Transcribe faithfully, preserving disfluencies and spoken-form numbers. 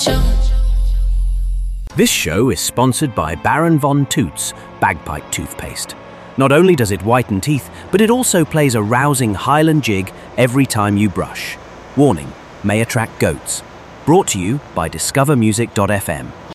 This show is sponsored by Baron von Toots Bagpipe Toothpaste. Not only does it whiten teeth, but it also plays a rousing Highland jig every time you brush. Warning, may attract goats. Brought to you by discover music dot f m.